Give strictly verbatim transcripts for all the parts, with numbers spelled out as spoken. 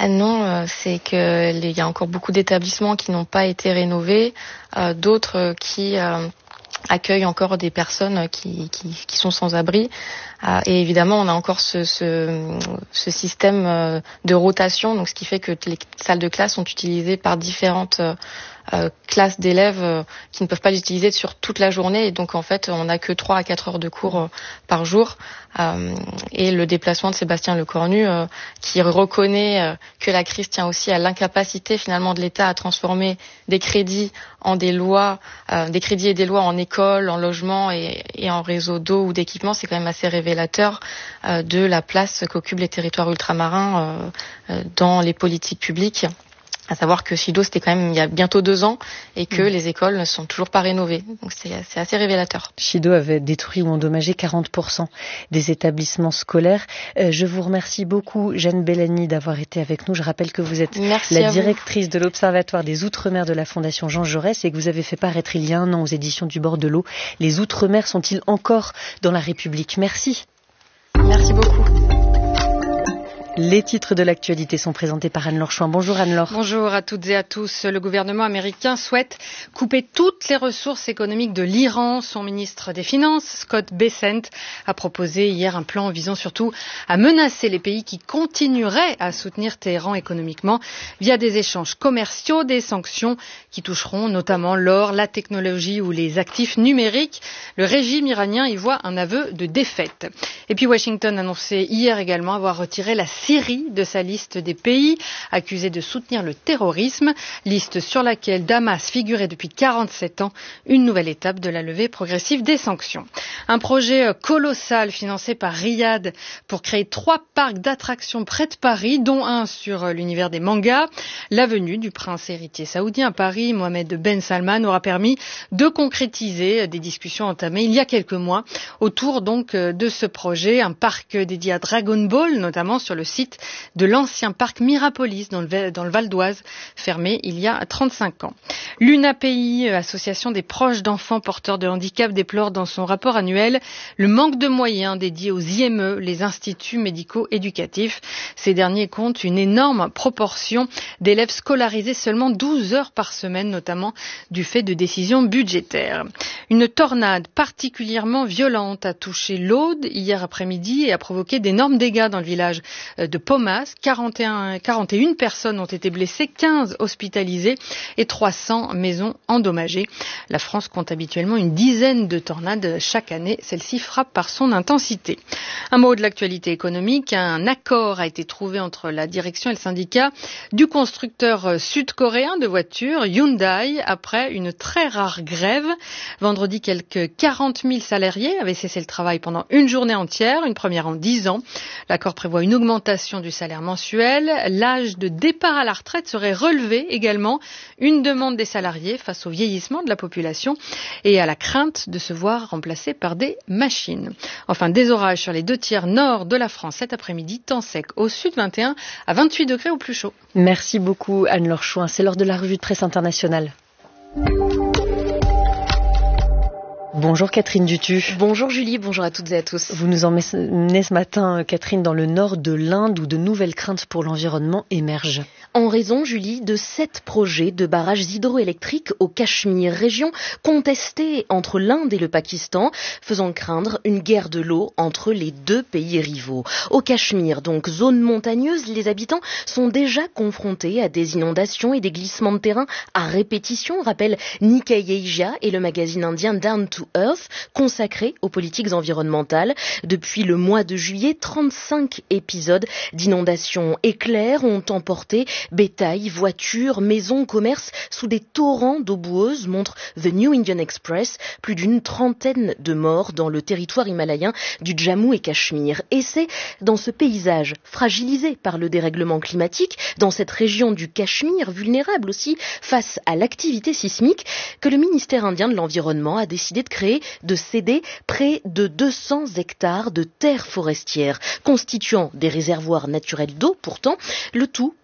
Ah non, euh, c'est que il y a encore beaucoup d'établissements qui n'ont pas été rénovés, euh, d'autres euh, qui euh, accueillent encore des personnes qui, qui, qui sont sans abri. Euh, et évidemment, on a encore ce, ce, ce système euh, de rotation, donc ce qui fait que les salles de classe sont utilisées par différentes euh, euh, classes d'élèves euh, qui ne peuvent pas l'utiliser sur toute la journée. Et donc, en fait, on n'a que trois à quatre heures de cours euh, par jour. Euh, et le déplacement de Sébastien Lecornu, euh, qui reconnaît euh, que la crise tient aussi à l'incapacité finalement de l'État à transformer des crédits en des lois, euh, des crédits et des lois en école, en logement et, et en réseau d'eau ou d'équipement, c'est quand même assez révélateur euh, de la place qu'occupent les territoires ultramarins euh, euh, dans les politiques publiques. À savoir que Chido, c'était quand même il y a bientôt deux ans et que mmh. les écoles ne sont toujours pas rénovées. Donc c'est, c'est assez révélateur. Chido avait détruit ou endommagé quarante pour cent des établissements scolaires. Euh, je vous remercie beaucoup, Jeanne Bellamy, d'avoir été avec nous. Je rappelle que vous êtes Merci la directrice de l'Observatoire des Outre-mer de la Fondation Jean Jaurès et que vous avez fait paraître il y a un an aux éditions du Bord de l'eau. Les Outre-mer sont-ils encore dans la République ? Merci. Merci beaucoup. Les titres de l'actualité sont présentés par Anne-Laure Chouin. Bonjour Anne-Laure. Bonjour à toutes et à tous. Le gouvernement américain souhaite couper toutes les ressources économiques de l'Iran. Son ministre des Finances, Scott Bessent, a proposé hier un plan visant surtout à menacer les pays qui continueraient à soutenir Téhéran économiquement via des échanges commerciaux, des sanctions qui toucheront notamment l'or, la technologie ou les actifs numériques. Le régime iranien y voit un aveu de défaite. Et puis Washington annonçait hier également avoir retiré la Syrie de sa liste des pays accusés de soutenir le terrorisme, liste sur laquelle Damas figurait depuis quarante-sept ans, une nouvelle étape de la levée progressive des sanctions. Un projet colossal financé par Riyad pour créer trois parcs d'attractions près de Paris, dont un sur l'univers des mangas. La venue du prince héritier saoudien à Paris, Mohamed Ben Salman, aura permis de concrétiser des discussions entamées il y a quelques mois autour donc de ce projet, un parc dédié à Dragon Ball, notamment sur le site de l'ancien parc Mirapolis dans le, dans le Val d'Oise, fermé il y a trente-cinq ans. L'UNAPI, association des proches d'enfants porteurs de handicap, déplore dans son rapport annuel le manque de moyens dédiés aux I M E, les instituts médicaux éducatifs. Ces derniers comptent une énorme proportion d'élèves scolarisés seulement douze heures par semaine, notamment du fait de décisions budgétaires. Une tornade particulièrement violente a touché l'Aude hier après-midi et a provoqué d'énormes dégâts dans le village de Pomas. quarante et un, quarante et une personnes ont été blessées, quinze hospitalisées et trois cents maisons endommagées. La France compte habituellement une dizaine de tornades chaque année. Celle-ci frappe par son intensité. Un mot de l'actualité économique. Un accord a été trouvé entre la direction et le syndicat du constructeur sud-coréen de voitures Hyundai après une très rare grève. Vendredi, quelques quarante mille salariés avaient cessé le travail pendant une journée entière, une première en dix ans. L'accord prévoit une augmentation du salaire mensuel. L'âge de départ à la retraite serait relevé également. Une demande des salariés face au vieillissement de la population et à la crainte de se voir remplacés par des machines. Enfin, des orages sur les deux tiers nord de la France cet après-midi, temps sec au sud, vingt et un à vingt-huit degrés au plus chaud. Merci beaucoup Anne-Laure Chouin. C'est l'heure de la revue de presse internationale. Bonjour Catherine Dutu. Bonjour Julie, bonjour à toutes et à tous. Vous nous emmenez ce matin, Catherine, dans le nord de l'Inde où de nouvelles craintes pour l'environnement émergent. En raison, Julie, de sept projets de barrages hydroélectriques au Cachemire, région contestée entre l'Inde et le Pakistan, faisant craindre une guerre de l'eau entre les deux pays rivaux. Au Cachemire, donc zone montagneuse, les habitants sont déjà confrontés à des inondations et des glissements de terrain à répétition, rappelle Nikkei Asia et le magazine indien Down to Earth, consacré aux politiques environnementales. Depuis le mois de juillet, trente-cinq épisodes d'inondations éclairs ont emporté bétail, voitures, maisons, commerces sous des torrents d'eau boueuse, montre The New Indian Express. Plus d'une trentaine de morts dans le territoire himalayen du Jammu et Cachemire. Et c'est dans ce paysage fragilisé par le dérèglement climatique, dans cette région du Cachemire, vulnérable aussi face à l'activité sismique, que le ministère indien de l'Environnement a décidé de créer, de céder près de deux cents hectares de terres forestières, constituant des réservoirs naturels d'eau pourtant, le tout pour un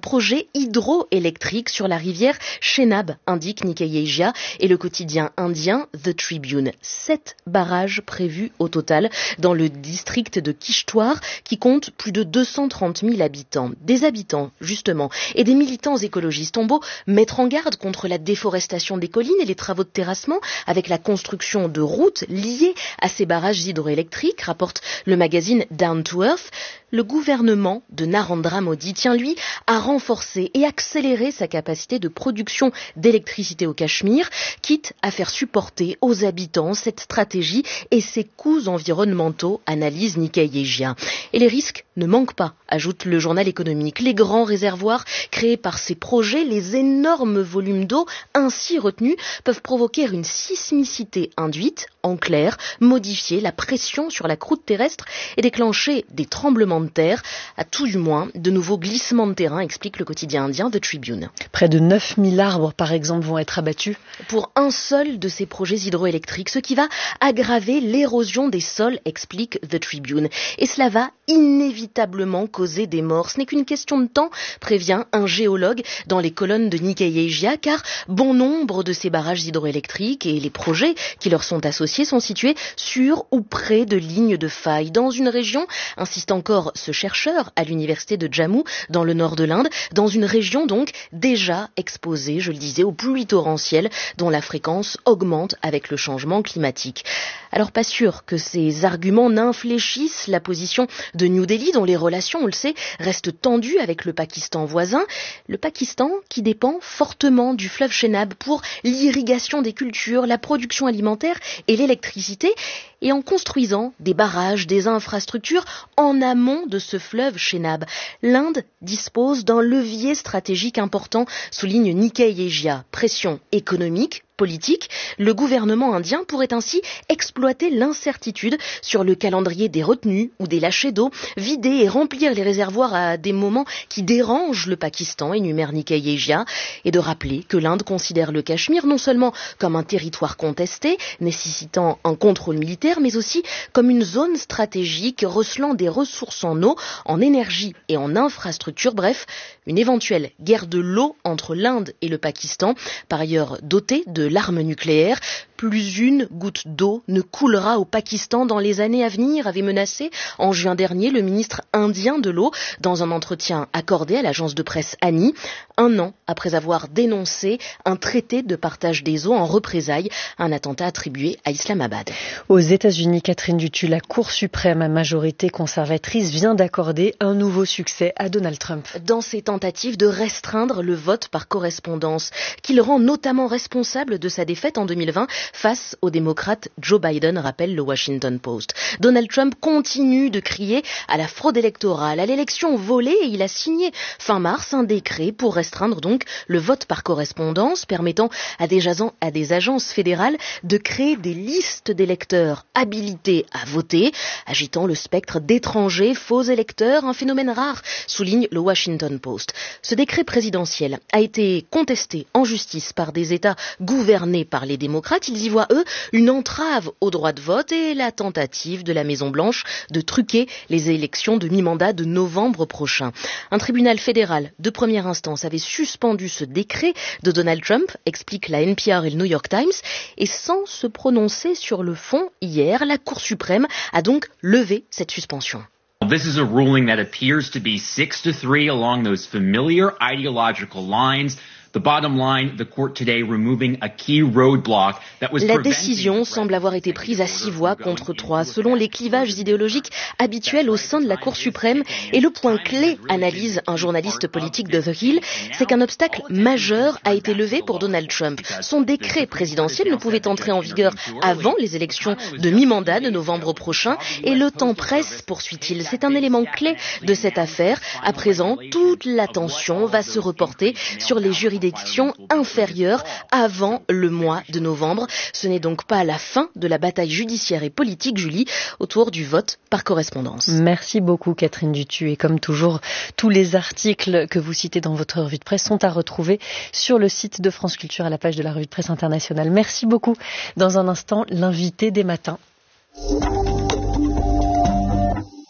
projets hydroélectriques sur la rivière Chenab, indique Nikkei Asia et le quotidien indien The Tribune. Sept barrages prévus au total dans le district de Kishtwar qui compte plus de deux cent trente mille habitants. Des habitants, justement, et des militants écologistes ont beau mettre en garde contre la déforestation des collines et les travaux de terrassement avec la construction de routes liées à ces barrages hydroélectriques, rapporte le magazine Down to Earth. Le gouvernement de Narendra Modi tient, lui, à renforcer et accélérer sa capacité de production d'électricité au Cachemire, quitte à faire supporter aux habitants cette stratégie et ses coûts environnementaux, analyse Nikkei Asia. Et les risques ne manquent pas, ajoute le journal économique. Les grands réservoirs créés par ces projets, les énormes volumes d'eau ainsi retenus peuvent provoquer une sismicité induite, en clair, modifier la pression sur la croûte terrestre et déclencher des tremblements de terre, à tout du moins de nouveaux glissements de terrain, explique le quotidien indien The Tribune. Près de neuf mille arbres, par exemple, vont être abattus pour un seul de ces projets hydroélectriques, ce qui va aggraver l'érosion des sols, explique The Tribune. Et cela va inévitablement causer des morts. Ce n'est qu'une question de temps, prévient un géologue dans les colonnes de Nikkei Asia, car bon nombre de ces barrages hydroélectriques et les projets qui leur sont associés sont situés sur ou près de lignes de faille. Dans une région, insiste encore ce chercheur à l'université de Jammu, dans le nord de l'Inde, dans une région donc déjà exposée, je le disais, aux pluies torrentielles dont la fréquence augmente avec le changement climatique. Alors pas sûr que ces arguments n'infléchissent la position de New Delhi, dont les relations, on le sait, restent tendues avec le Pakistan voisin. Le Pakistan qui dépend fortement du fleuve Chenab pour l'irrigation des cultures, la production alimentaire et l'électricité, et en construisant des barrages, des infrastructures en amont de ce fleuve Chenab. L'Inde dispose d'un levier stratégique important, souligne Nikkei Asia. Pression économique, politique, le gouvernement indien pourrait ainsi exploiter l'incertitude sur le calendrier des retenues ou des lâchers d'eau, vider et remplir les réservoirs à des moments qui dérangent le Pakistan, énumère Nikkei Asia, et de rappeler que l'Inde considère le Cachemire non seulement comme un territoire contesté, nécessitant un contrôle militaire, mais aussi comme une zone stratégique recelant des ressources en eau, en énergie et en infrastructure, bref, une éventuelle guerre de l'eau entre l'Inde et le Pakistan, par ailleurs doté de l'arme nucléaire. Plus une goutte d'eau ne coulera au Pakistan dans les années à venir, avait menacé en juin dernier le ministre indien de l'eau dans un entretien accordé à l'agence de presse Ani, un an après avoir dénoncé un traité de partage des eaux en représailles, un attentat attribué à Islamabad. Aux États-Unis, Catherine Dutu, la Cour suprême à majorité conservatrice vient d'accorder un nouveau succès à Donald Trump. Dans ses tentatives de restreindre le vote par correspondance, qu'il rend notamment responsable de sa défaite en deux mille vingt face au démocrate Joe Biden, rappelle le Washington Post. Donald Trump continue de crier à la fraude électorale, à l'élection volée, et il a signé fin mars un décret pour restreindre donc le vote par correspondance, permettant à des, agents, à des agences fédérales de créer des listes d'électeurs habilités à voter, agitant le spectre d'étrangers faux électeurs, un phénomène rare, souligne le Washington Post. Ce décret présidentiel a été contesté en justice par des États gouvernés par les démocrates. Ils y voient, eux, une entrave au droit de vote et la tentative de la Maison-Blanche de truquer les élections de mi-mandat de novembre prochain. Un tribunal fédéral de première instance avait suspendu ce décret de Donald Trump, explique la N P R et le New York Times, et sans se prononcer sur le fond, hier, la Cour suprême a donc levé cette suspension. This is a ruling that appears to be six to three along those familiar ideological lines. The bottom line, the court today removing a key roadblock that was La décision semble avoir été prise à six voix contre trois, selon les clivages idéologiques habituels au sein de la Cour suprême. Et le point clé, analyse un journaliste politique de The Hill, c'est qu'un obstacle majeur a été levé pour Donald Trump. Son décret présidentiel ne pouvait entrer en vigueur avant les élections de mi-mandat de novembre prochain, et le temps presse, poursuit-il. C'est un élément clé de cette affaire. À présent, toute l'attention va se reporter sur les juridictions inférieures avant le mois de novembre. Ce n'est donc pas la fin de la bataille judiciaire et politique, Julie, autour du vote par correspondance. Merci beaucoup Catherine Dutu, et comme toujours, tous les articles que vous citez dans votre revue de presse sont à retrouver sur le site de France Culture à la page de la revue de presse internationale. Merci beaucoup. Dans un instant, l'invité des matins.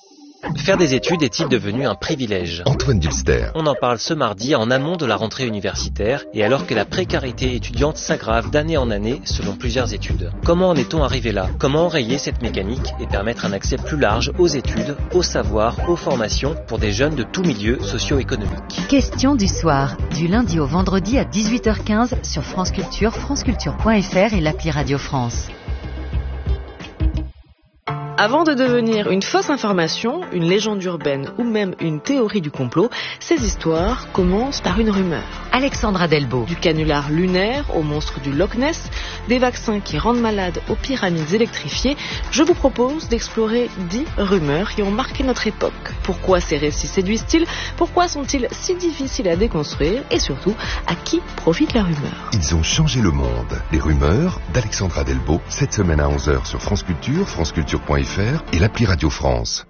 Faire des études est-il devenu un privilège ? Antoine Dulster. On en parle ce mardi en amont de la rentrée universitaire et alors que la précarité étudiante s'aggrave d'année en année selon plusieurs études. Comment en est-on arrivé là ? Comment enrayer cette mécanique et permettre un accès plus large aux études, au savoir, aux formations pour des jeunes de tous milieux socio-économiques ? Question du soir, du lundi au vendredi à dix-huit heures quinze sur France Culture, franceculture point f r et l'appli Radio France. Avant de devenir une fausse information, une légende urbaine ou même une théorie du complot, ces histoires commencent par une rumeur. Alexandra Delbo. Du canular lunaire au monstre du Loch Ness, des vaccins qui rendent malades aux pyramides électrifiées, je vous propose d'explorer dix rumeurs qui ont marqué notre époque. Pourquoi ces récits séduisent-ils ? Pourquoi sont-ils si difficiles à déconstruire ? Et surtout, à qui profite la rumeur ? Ils ont changé le monde. Les rumeurs d'Alexandra Delbo, cette semaine à onze heures sur France Culture, franceculture point f r et l'appli Radio France.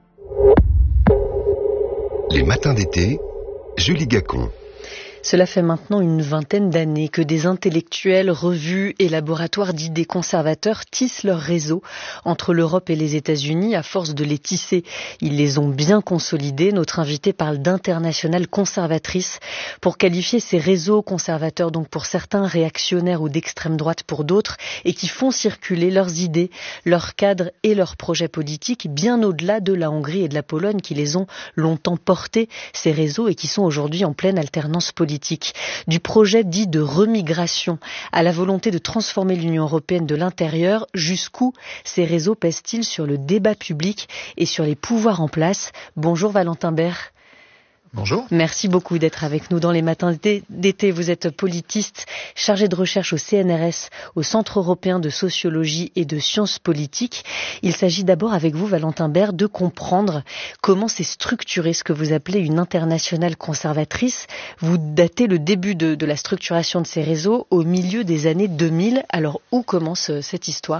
Les matins d'été, Julie Gacon. Cela fait maintenant une vingtaine d'années que des intellectuels, revues et laboratoires d'idées conservateurs tissent leur réseau entre l'Europe et les États-Unis. À force de les tisser, ils les ont bien consolidés. Notre invité parle d'internationales conservatrices pour qualifier ces réseaux conservateurs, donc pour certains réactionnaires ou d'extrême droite pour d'autres, et qui font circuler leurs idées, leurs cadres et leurs projets politiques bien au-delà de la Hongrie et de la Pologne qui les ont longtemps portés, ces réseaux, et qui sont aujourd'hui en pleine alternance politique. Du projet dit de remigration à la volonté de transformer l'Union européenne de l'intérieur, jusqu'où ces réseaux pèsent-ils sur le débat public et sur les pouvoirs en place ? Bonjour Valentin Bert. Bonjour. Merci beaucoup d'être avec nous dans les matins d'été. Vous êtes politiste, chargé de recherche au C N R S, au Centre européen de sociologie et de sciences politiques. Il s'agit d'abord avec vous, Valentin Bert, de comprendre comment s'est structuré ce que vous appelez une internationale conservatrice. Vous datez le début de, de la structuration de ces réseaux au milieu des années deux mille. Alors, où commence cette histoire ?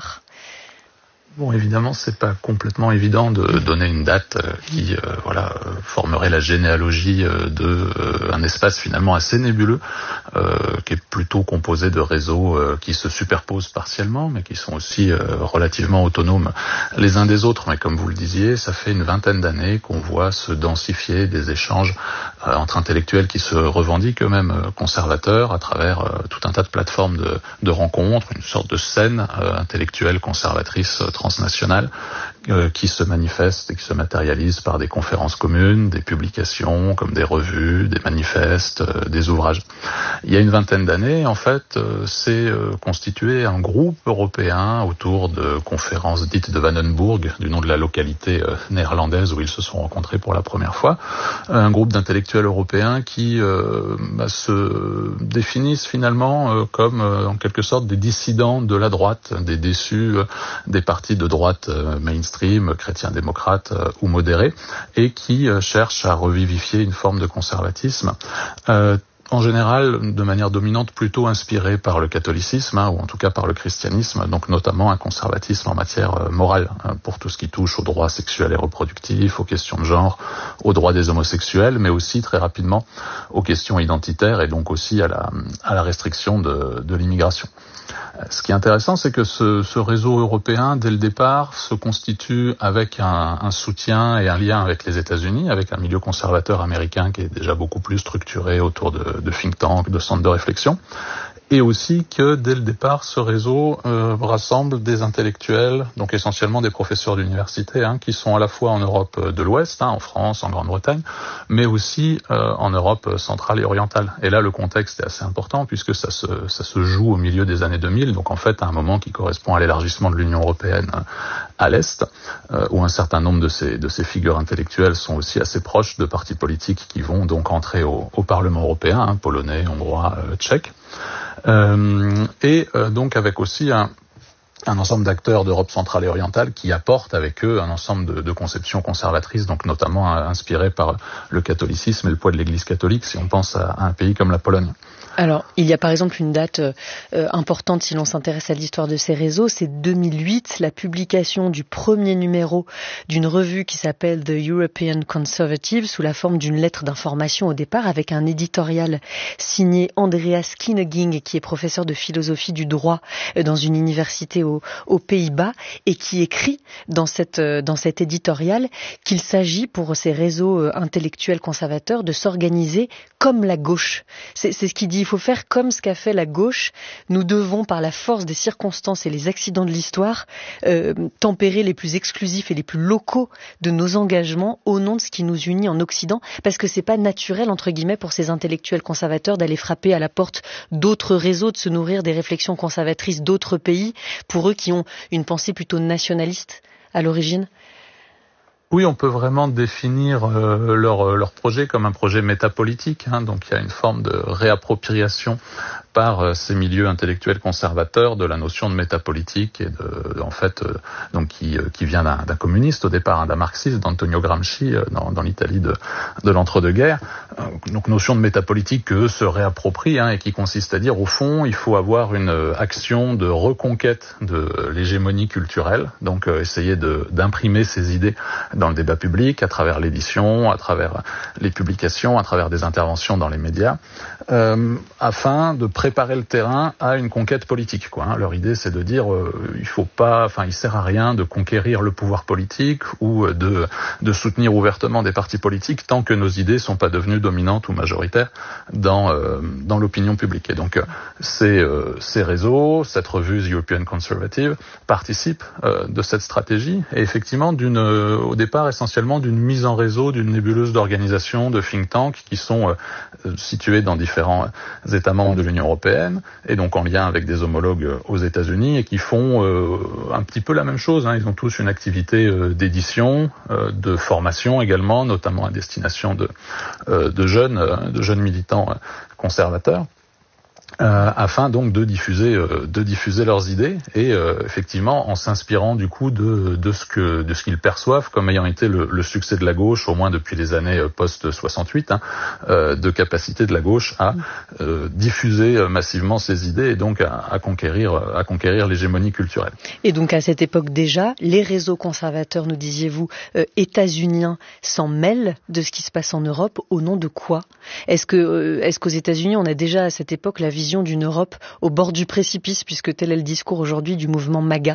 Bon, évidemment, c'est pas complètement évident de donner une date qui, euh, voilà, formerait la généalogie de euh, un espace finalement assez nébuleux, euh, qui est plutôt composé de réseaux euh, qui se superposent partiellement, mais qui sont aussi euh, relativement autonomes les uns des autres. Mais comme vous le disiez, ça fait une vingtaine d'années qu'on voit se densifier des échanges euh, entre intellectuels qui se revendiquent eux-mêmes euh, conservateurs à travers euh, tout un tas de plateformes de, de rencontres, une sorte de scène euh, intellectuelle conservatrice euh, transnationale euh, qui se manifeste et qui se matérialise par des conférences communes, des publications comme des revues, des manifestes, euh, des ouvrages. Il y a une vingtaine d'années, en fait, euh, s'est euh, constitué un groupe européen autour de conférences dites de Vandenburg, du nom de la localité euh, néerlandaise où ils se sont rencontrés pour la première fois. Un groupe d'intellectuels européens qui euh, bah, se définissent finalement euh, comme euh, en quelque sorte des dissidents de la droite, des déçus euh, des partis de droite euh, mainstream, chrétiens-démocrates euh, ou modérés, et qui euh, cherchent à revivifier une forme de conservatisme euh, en général, de manière dominante, plutôt inspirée par le catholicisme, hein, ou en tout cas par le christianisme, donc notamment un conservatisme en matière euh, morale, hein, pour tout ce qui touche aux droits sexuels et reproductifs, aux questions de genre, aux droits des homosexuels, mais aussi très rapidement aux questions identitaires et donc aussi à la, à la restriction de, de l'immigration. Ce qui est intéressant, c'est que ce, ce réseau européen, dès le départ, se constitue avec un, un soutien et un lien avec les États-Unis, avec un milieu conservateur américain qui est déjà beaucoup plus structuré autour de, de think tanks, de centres de réflexion. Et aussi que, dès le départ, ce réseau euh, rassemble des intellectuels, donc essentiellement des professeurs d'université, hein, qui sont à la fois en Europe de l'Ouest, hein, en France, en Grande-Bretagne, mais aussi euh, en Europe centrale et orientale. Et là, le contexte est assez important, puisque ça se, ça se joue au milieu des années deux mille, donc en fait à un moment qui correspond à l'élargissement de l'Union européenne à l'Est, euh, où un certain nombre de ces, de ces figures intellectuelles sont aussi assez proches de partis politiques qui vont donc entrer au, au Parlement européen, hein, polonais, hongrois, euh, tchèques. Euh, et euh, donc avec aussi un, un ensemble d'acteurs d'Europe centrale et orientale qui apportent avec eux un ensemble de, de conceptions conservatrices, donc notamment euh, inspirées par le catholicisme et le poids de l'Église catholique, si on pense à, à un pays comme la Pologne. Alors, il y a par exemple une date euh, importante si l'on s'intéresse à l'histoire de ces réseaux, c'est deux mille huit, la publication du premier numéro d'une revue qui s'appelle The European Conservative, sous la forme d'une lettre d'information au départ, avec un éditorial signé Andreas Kieneging, qui est professeur de philosophie du droit dans une université au, aux Pays-Bas, et qui écrit dans, cette, dans cet éditorial qu'il s'agit pour ces réseaux intellectuels conservateurs de s'organiser comme la gauche. C'est, c'est ce qu'il dit. Il faut faire comme ce qu'a fait la gauche. Nous devons, par la force des circonstances et les accidents de l'histoire, euh, tempérer les plus exclusifs et les plus locaux de nos engagements au nom de ce qui nous unit en Occident, parce que c'est pas naturel, entre guillemets, pour ces intellectuels conservateurs d'aller frapper à la porte d'autres réseaux, de se nourrir des réflexions conservatrices d'autres pays, pour eux qui ont une pensée plutôt nationaliste à l'origine. Oui, on peut vraiment définir euh, leur, leur projet comme un projet métapolitique, hein, donc il y a une forme de réappropriation par euh, ces milieux intellectuels conservateurs de la notion de métapolitique et de, de en fait euh, donc qui, euh, qui vient d'un, d'un communiste au départ, hein, d'un marxiste, d'Antonio Gramsci euh, dans, dans l'Italie de, de l'entre-deux-guerres. Euh, donc notion de métapolitique qu'eux se réapproprient, hein, et qui consiste à dire au fond il faut avoir une euh, action de reconquête de l'hégémonie culturelle, donc euh, essayer de, d'imprimer ces idées dans le débat public, à travers l'édition, à travers les publications, à travers des interventions dans les médias, euh, afin de préparer le terrain à une conquête politique, quoi, hein. Leur idée, c'est de dire, euh, il faut pas, enfin, il sert à rien de conquérir le pouvoir politique ou de de soutenir ouvertement des partis politiques tant que nos idées sont pas devenues dominantes ou majoritaires dans euh, dans l'opinion publique. Et donc, euh, ces euh, ces réseaux, cette revue The European Conservative participent euh, de cette stratégie et effectivement d'une euh, au départ essentiellement d'une mise en réseau d'une nébuleuse d'organisations, de think tanks qui sont euh, situés dans différents euh, États membres de l'Union européenne et donc en lien avec des homologues euh, aux États-Unis et qui font euh, un petit peu la même chose, hein. Ils ont tous une activité euh, d'édition, euh, de formation également, notamment à destination de, euh, de jeunes, euh, de jeunes militants euh, conservateurs. Euh, afin donc de diffuser euh, de diffuser leurs idées et euh, effectivement en s'inspirant du coup de de ce que de ce qu'ils perçoivent comme ayant été le, le succès de la gauche au moins depuis les années post soixante-huit, hein, euh, de capacité de la gauche à euh, diffuser euh, massivement ses idées et donc à, à conquérir à conquérir l'hégémonie culturelle. Et donc à cette époque déjà, les réseaux conservateurs, nous disiez-vous, euh, états-uniens s'en mêlent de ce qui se passe en Europe au nom de quoi ? Est-ce que euh, est-ce qu'aux États-Unis on a déjà à cette époque la vision d'une Europe au bord du précipice, puisque tel est le discours aujourd'hui du mouvement MAGA?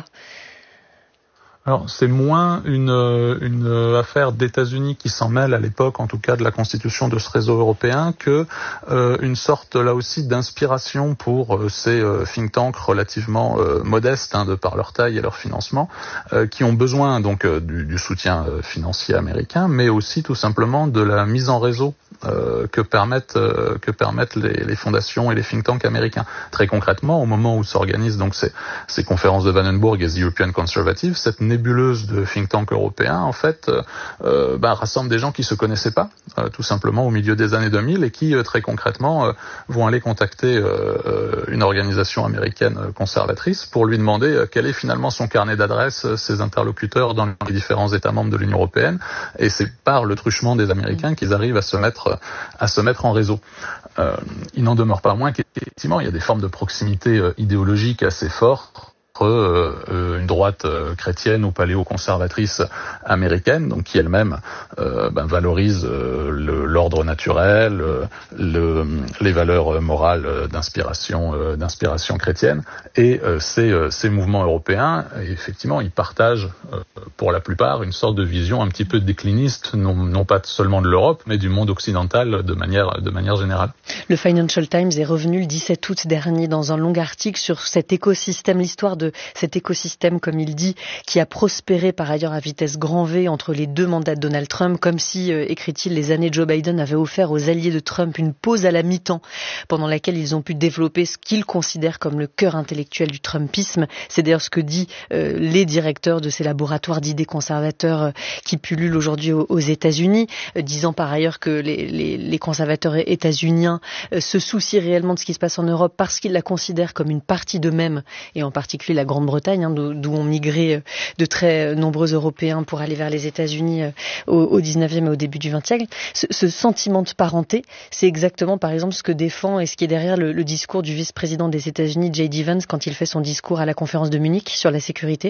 Alors, c'est moins une, une affaire d'États-Unis qui s'en mêle à l'époque, en tout cas de la constitution de ce réseau européen, que euh, une sorte là aussi d'inspiration pour euh, ces euh, think tanks relativement euh, modestes, hein, de par leur taille et leur financement, euh, qui ont besoin donc euh, du, du soutien euh, financier américain, mais aussi tout simplement de la mise en réseau euh, que permettent euh, que permettent les, les fondations et les think tanks américains. Très concrètement, au moment où s'organisent donc ces, ces conférences de Vandenberg et The European Conservative, cette nébuleuse de think tank européens, en fait, euh, bah, rassemble des gens qui se connaissaient pas, euh, tout simplement au milieu des années deux mille, et qui, euh, très concrètement, euh, vont aller contacter euh, une organisation américaine conservatrice pour lui demander euh, quel est finalement son carnet d'adresses, euh, ses interlocuteurs dans les différents États membres de l'Union européenne, et c'est par le truchement des Américains qu'ils arrivent à se mettre à se mettre en réseau. Euh, il n'en demeure pas moins qu'effectivement, il y a des formes de proximité euh, idéologique assez fortes Euh, une droite euh, chrétienne ou paléoconservatrice américaine, donc qui elle-même euh, ben, valorise euh, le, l'ordre naturel, euh, le, les valeurs morales d'inspiration, euh, d'inspiration chrétienne, et euh, ces, euh, ces mouvements européens, et effectivement, ils partagent euh, pour la plupart une sorte de vision un petit peu décliniste, non, non pas seulement de l'Europe, mais du monde occidental de manière, de manière générale. Le Financial Times est revenu le dix-sept août dernier dans un long article sur cet écosystème, l'histoire de cet écosystème, comme il dit, qui a prospéré par ailleurs à vitesse grand V entre les deux mandats de Donald Trump, comme si, euh, écrit-il, les années de Joe Biden avaient offert aux alliés de Trump une pause à la mi-temps, pendant laquelle ils ont pu développer ce qu'ils considèrent comme le cœur intellectuel du Trumpisme. C'est d'ailleurs ce que disent euh, les directeurs de ces laboratoires d'idées conservateurs euh, qui pullulent aujourd'hui aux, aux États-Unis, euh, disant par ailleurs que les, les, les conservateurs états-uniens euh, se soucient réellement de ce qui se passe en Europe parce qu'ils la considèrent comme une partie d'eux-mêmes, et en particulier la Grande-Bretagne, hein, d'où ont migré de très nombreux Européens pour aller vers les États-Unis au, au dix-neuvième et au début du vingtième siècle. Ce, ce sentiment de parenté, c'est exactement, par exemple, ce que défend et ce qui est derrière le, le discours du vice-président des États-Unis, J D Vance, quand il fait son discours à la conférence de Munich sur la sécurité.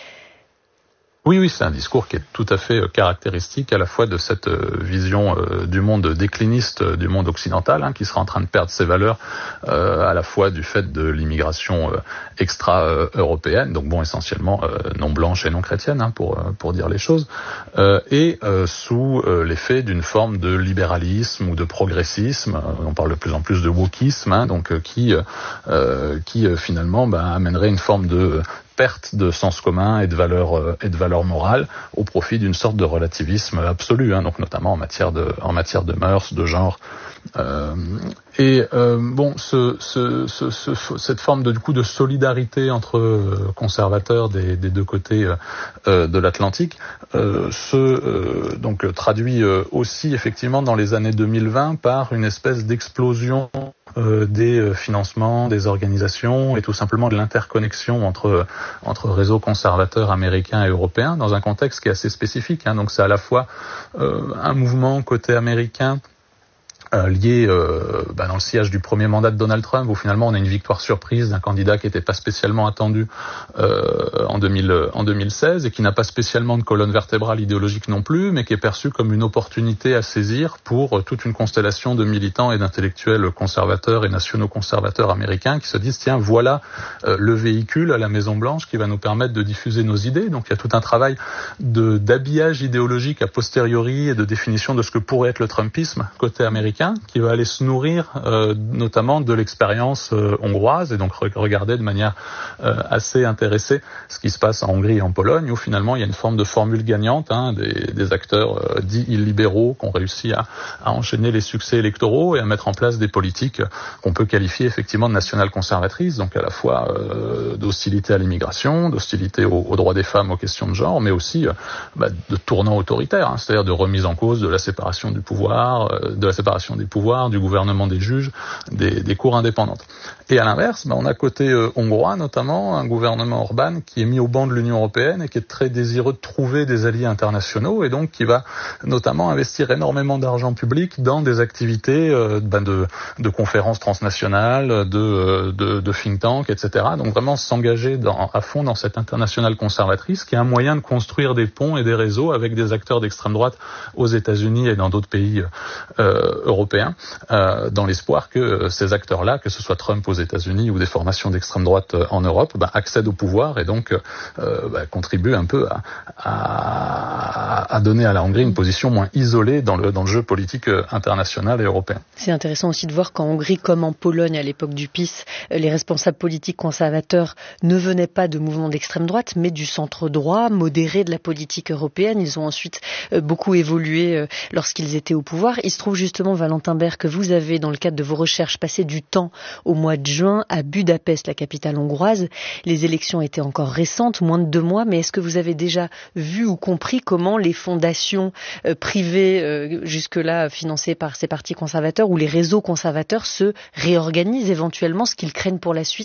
Oui, oui, c'est un discours qui est tout à fait caractéristique à la fois de cette vision euh, du monde décliniste euh, du monde occidental, hein, qui sera en train de perdre ses valeurs, euh, à la fois du fait de l'immigration euh, extra-européenne, donc bon, essentiellement euh, non blanche et non chrétienne, hein, pour pour dire les choses, euh, et euh, sous euh, l'effet d'une forme de libéralisme ou de progressisme. On parle de plus en plus de wokisme, hein, donc euh, qui euh, qui euh, finalement bah, amènerait une forme de perte de sens commun et de valeur euh, et de valeur morale au profit d'une sorte de relativisme absolu, hein, donc notamment en matière de en matière de mœurs, de genre. Euh, et euh, bon, ce, ce, ce, ce, cette forme de du coup de solidarité entre euh, conservateurs des, des deux côtés euh, de l'Atlantique euh, se euh, donc traduit euh, aussi effectivement dans les années deux mille vingt par une espèce d'explosion euh, des financements, des organisations et tout simplement de l'interconnexion entre entre réseaux conservateurs américains et européens dans un contexte qui est assez spécifique, hein. Donc c'est à la fois euh, un mouvement côté américain Euh, lié euh, bah, dans le sillage du premier mandat de Donald Trump, où finalement on a une victoire surprise d'un candidat qui n'était pas spécialement attendu euh, en, deux mille, en deux mille seize et qui n'a pas spécialement de colonne vertébrale idéologique non plus, mais qui est perçu comme une opportunité à saisir pour euh, toute une constellation de militants et d'intellectuels conservateurs et nationaux conservateurs américains qui se disent tiens, voilà euh, le véhicule à la Maison-Blanche qui va nous permettre de diffuser nos idées. Donc il y a tout un travail de, d'habillage idéologique a posteriori et de définition de ce que pourrait être le Trumpisme côté américain, qui va aller se nourrir euh, notamment de l'expérience euh, hongroise et donc re- regarder de manière euh, assez intéressée ce qui se passe en Hongrie et en Pologne, où finalement il y a une forme de formule gagnante, hein, des, des acteurs euh, dits illibéraux qui ont réussi à, à enchaîner les succès électoraux et à mettre en place des politiques qu'on peut qualifier effectivement de national-conservatrices, donc à la fois euh, d'hostilité à l'immigration, d'hostilité aux, aux droits des femmes, aux questions de genre, mais aussi euh, bah, de tournant autoritaire, hein, c'est-à-dire de remise en cause de la séparation du pouvoir, euh, de la séparation des pouvoirs, du gouvernement des juges, des, des cours indépendantes. Et à l'inverse, bah, on a côté euh, hongrois notamment un gouvernement Orban qui est mis au banc de l'Union européenne et qui est très désireux de trouver des alliés internationaux et donc qui va notamment investir énormément d'argent public dans des activités euh, bah, de, de conférences transnationales, de, de, de think tank, et cetera. Donc vraiment s'engager dans, à fond dans cette internationale conservatrice qui est un moyen de construire des ponts et des réseaux avec des acteurs d'extrême droite aux États-Unis et dans d'autres pays euh, européens, euh, dans l'espoir que euh, ces acteurs-là, que ce soit Trump aux États-Unis ou des formations d'extrême droite euh, en Europe, bah, accèdent au pouvoir et donc euh, bah, contribuent un peu à, à, à donner à la Hongrie une position moins isolée dans le, dans le jeu politique euh, international et européen. C'est intéressant aussi de voir qu'en Hongrie, comme en Pologne à l'époque du P I S, les responsables politiques conservateurs ne venaient pas de mouvements d'extrême droite, mais du centre droit, modéré de la politique européenne. Ils ont ensuite euh, beaucoup évolué euh, lorsqu'ils étaient au pouvoir. Il se trouve justement, Valentin Berg, que vous avez, dans le cadre de vos recherches, passé du temps au mois de juin à Budapest, la capitale hongroise. Les élections étaient encore récentes, moins de deux mois, mais est-ce que vous avez déjà vu ou compris comment les fondations euh, privées, euh, jusque-là financées par ces partis conservateurs, ou les réseaux conservateurs se réorganisent éventuellement, ce qu'ils craignent pour la suite ?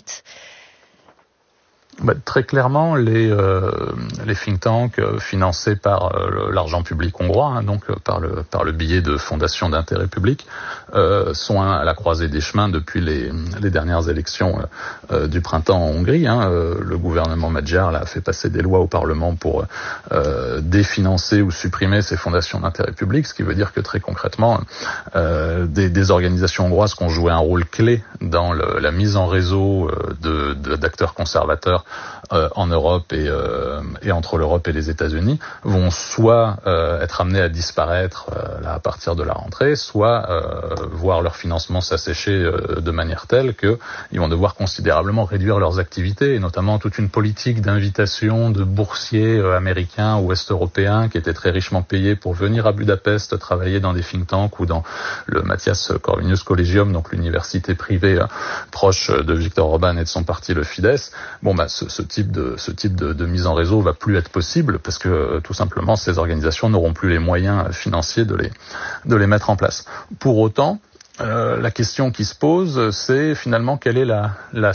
Bah, très clairement, les, euh, les think tanks euh, financés par euh, l'argent public hongrois, hein, donc euh, par le par le biais de fondations d'intérêt public, euh, sont hein, à la croisée des chemins depuis les, les dernières élections euh, du printemps en Hongrie. Hein. Euh, le gouvernement Magyar là, a fait passer des lois au Parlement pour euh, définancer ou supprimer ces fondations d'intérêt public, ce qui veut dire que très concrètement, euh, des, des organisations hongroises qui ont joué un rôle clé dans le, la mise en réseau de, de, d'acteurs conservateurs Euh, en Europe et, euh, et entre l'Europe et les États-Unis vont soit euh, être amenés à disparaître euh, là, à partir de la rentrée, soit euh, voir leur financement s'assécher euh, de manière telle qu'ils vont devoir considérablement réduire leurs activités, et notamment toute une politique d'invitation de boursiers euh, américains ou est-européens qui étaient très richement payés pour venir à Budapest travailler dans des think tanks ou dans le Matthias Corvinus Collegium, donc l'université privée euh, proche de Viktor Orban et de son parti, le Fidesz. Bon, bah, ce, ce type de ce type de, de mise en réseau va plus être possible parce que euh, tout simplement ces organisations n'auront plus les moyens financiers de les de les mettre en place. Pour autant, Euh, la question qui se pose, c'est finalement quelle est la, la,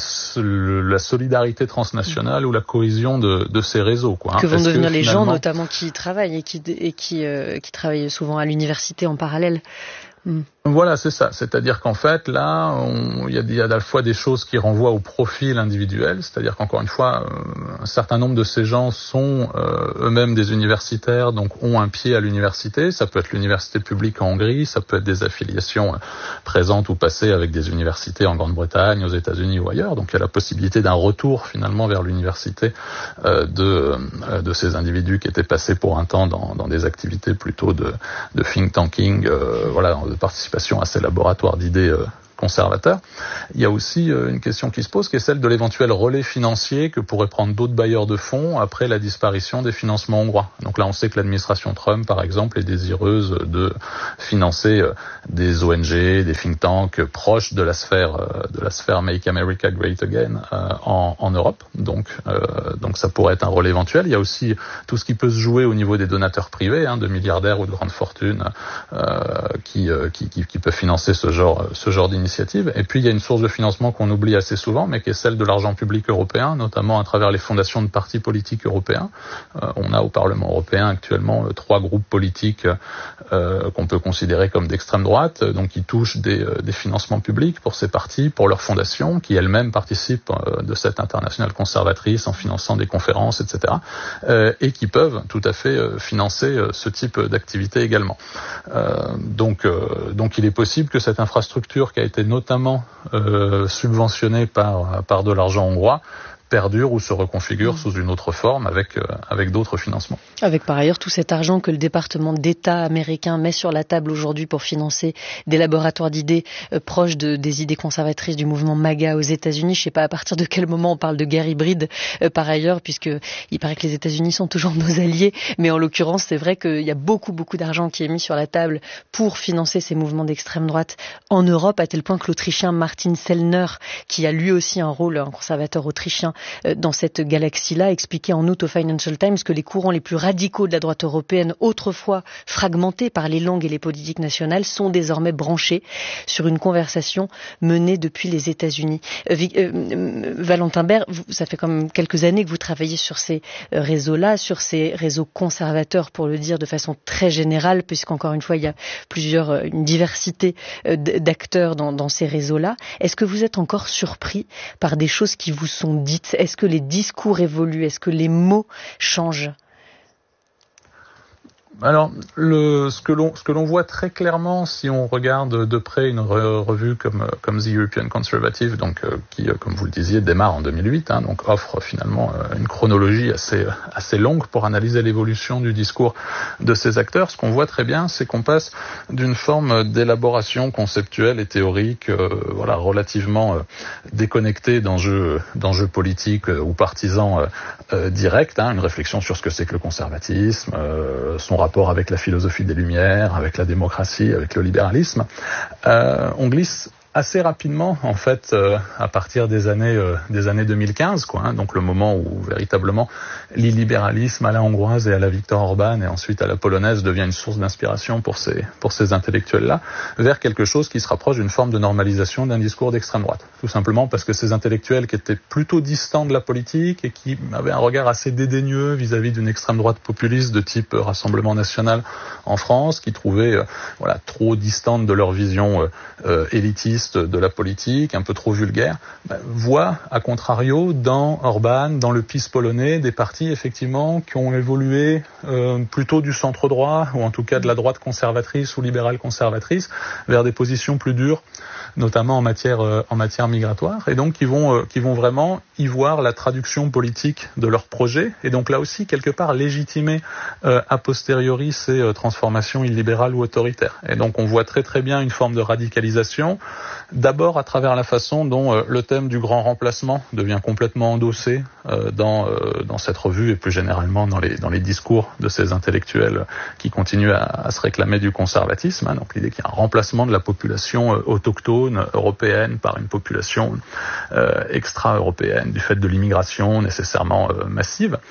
la solidarité transnationale ou la cohésion de, de ces réseaux, quoi. Hein. Que vont Est-ce devenir que, les finalement... gens, notamment qui travaillent et qui, et qui, euh, qui travaillent souvent à l'université en parallèle. Mm. Voilà, c'est ça. C'est-à-dire qu'en fait, là, il y, y a à la fois des choses qui renvoient au profil individuel, c'est-à-dire qu'encore une fois, euh, un certain nombre de ces gens sont euh, eux-mêmes des universitaires, donc ont un pied à l'université. Ça peut être l'université publique en Hongrie, ça peut être des affiliations euh, présentes ou passées avec des universités en Grande-Bretagne, aux États-Unis ou ailleurs. Donc il y a la possibilité d'un retour finalement vers l'université euh, de, euh, de ces individus qui étaient passés pour un temps dans, dans des activités plutôt de, de think tanking, euh, voilà, de participation à ces laboratoires d'idées euh, conservateurs. Il y a aussi euh, une question qui se pose, qui est celle de l'éventuel relais financier que pourraient prendre d'autres bailleurs de fonds après la disparition des financements hongrois. Donc là, on sait que l'administration Trump, par exemple, est désireuse de financer euh, des O N G, des think tanks proches de la sphère euh, de la sphère Make America Great Again euh, en, en Europe. Donc, euh, donc ça pourrait être un relais éventuel. Il y a aussi tout ce qui peut se jouer au niveau des donateurs privés, hein, de milliardaires ou de grandes fortunes euh, qui, euh, qui, qui, qui peuvent financer ce genre, ce genre d'initiative. Et puis il y a une source de financement qu'on oublie assez souvent, mais qui est celle de l'argent public européen, notamment à travers les fondations de partis politiques européens. Euh, on a au Parlement européen actuellement euh, trois groupes politiques euh, qu'on peut considérer comme d'extrême droite, donc qui touchent des, euh, des financements publics pour ces partis, pour leurs fondations, qui elles-mêmes participent euh, de cette internationale conservatrice en finançant des conférences, et cetera. Euh, et qui peuvent tout à fait euh, financer euh, ce type d'activité également. Euh, donc, euh, donc il est possible que cette infrastructure qui a été notamment euh, subventionné par, par de l'argent hongrois, perdure ou se reconfigure mmh. sous une autre forme avec, euh, avec d'autres financements. Avec par ailleurs tout cet argent que le département d'État américain met sur la table aujourd'hui pour financer des laboratoires d'idées euh, proches de, des idées conservatrices du mouvement MAGA aux États-Unis. Je ne sais pas à partir de quel moment on parle de guerre hybride euh, par ailleurs, puisque il paraît que les États-Unis sont toujours nos alliés, mais en l'occurrence c'est vrai qu'il y a beaucoup beaucoup d'argent qui est mis sur la table pour financer ces mouvements d'extrême droite en Europe, à tel point que l'Autrichien Martin Sellner, qui a lui aussi un rôle, un conservateur autrichien dans cette galaxie-là, expliquait en août au Financial Times que les courants les plus radicaux de la droite européenne, autrefois fragmentés par les langues et les politiques nationales, sont désormais branchés sur une conversation menée depuis les États-Unis. Euh, euh, Valentin Berre, vous, ça fait quand même quelques années que vous travaillez sur ces réseaux-là, sur ces réseaux conservateurs, pour le dire de façon très générale, puisqu'encore une fois, il y a plusieurs, une diversité d'acteurs dans, dans ces réseaux-là. Est-ce que vous êtes encore surpris par des choses qui vous sont dites? Est-ce que les discours évoluent? Est-ce que les mots changent? Alors, le, ce que l'on, ce que l'on voit très clairement, si on regarde de près une re, revue comme, comme The European Conservative, donc euh, qui, comme vous le disiez, démarre en deux mille huit, hein, donc offre finalement euh, une chronologie assez, assez longue pour analyser l'évolution du discours de ces acteurs. Ce qu'on voit très bien, c'est qu'on passe d'une forme d'élaboration conceptuelle et théorique, euh, voilà, relativement euh, déconnectée d'enjeux, d'enjeux politiques euh, ou partisans euh, euh, directs, hein, une réflexion sur ce que c'est que le conservatisme, euh, son rapport avec la philosophie des Lumières, avec la démocratie, avec le libéralisme. Euh, on glisse assez rapidement, en fait, euh, à partir des années euh, des années deux mille quinze, quoi, hein, donc le moment où véritablement l'illibéralisme à la hongroise et à la Viktor Orban et ensuite à la polonaise devient une source d'inspiration pour ces pour ces intellectuels-là, vers quelque chose qui se rapproche d'une forme de normalisation d'un discours d'extrême droite. Tout simplement parce que ces intellectuels qui étaient plutôt distants de la politique et qui avaient un regard assez dédaigneux vis-à-vis d'une extrême droite populiste de type Rassemblement National en France, qui trouvaient euh, voilà trop distante de leur vision euh, euh, élitiste de la politique, un peu trop vulgaire, bah, voit, à contrario, dans Orban, dans le PiS polonais, des partis, effectivement, qui ont évolué euh, plutôt du centre-droit, ou en tout cas de la droite conservatrice ou libérale conservatrice, vers des positions plus dures, notamment en matière, euh, en matière migratoire, et donc qui vont, euh, qui vont vraiment y voir la traduction politique de leur projet, et donc là aussi, quelque part, légitimer euh, a posteriori ces euh, transformations illibérales ou autoritaires. Et donc on voit très très bien une forme de radicalisation, d'abord à travers la façon dont euh, le thème du grand remplacement devient complètement endossé euh, dans, euh, dans cette revue et plus généralement dans les, dans les discours de ces intellectuels qui continuent à, à se réclamer du conservatisme. Hein, donc l'idée qu'il y a un remplacement de la population euh, autochtone européenne par une population euh, extra-européenne du fait de l'immigration nécessairement euh, massive.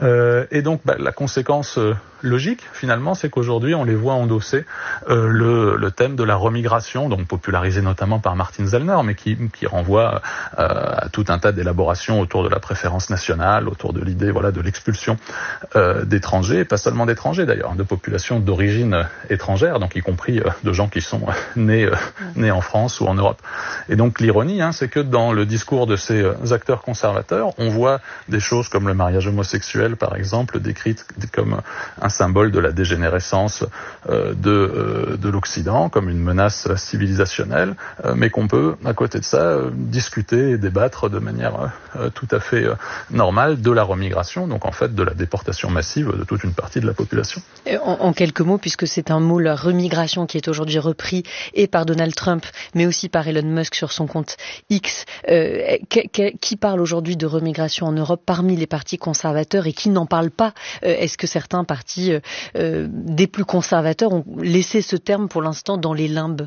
Euh, et donc, bah, la conséquence euh, logique, finalement, c'est qu'aujourd'hui, on les voit endosser euh, le, le thème de la remigration, donc popularisé notamment par Martin Sellner, mais qui, qui renvoie euh, à tout un tas d'élaborations autour de la préférence nationale, autour de l'idée voilà, de l'expulsion euh, d'étrangers, et pas seulement d'étrangers d'ailleurs, de populations d'origine étrangère, donc y compris euh, de gens qui sont euh, nés, euh, nés en France ou en Europe. Et donc l'ironie, hein, c'est que dans le discours de ces euh, acteurs conservateurs, on voit des choses comme le mariage homosexuel, par exemple, décrites comme un symbole de la dégénérescence euh, de, euh, de l'Occident, comme une menace civilisationnelle, euh, mais qu'on peut, à côté de ça, euh, discuter et débattre de manière euh, tout à fait euh, normale de la remigration, donc en fait de la déportation massive de toute une partie de la population. En, en quelques mots, puisque c'est un mot, la remigration, qui est aujourd'hui repris et par Donald Trump, mais aussi par Elon Musk sur son compte X, euh, que, que, qui parle aujourd'hui de remigration en Europe parmi les partis conservateurs et qui n'en parle pas? euh, Est-ce que certains partis euh, des plus conservateurs ont laissé ce terme pour l'instant dans les limbes?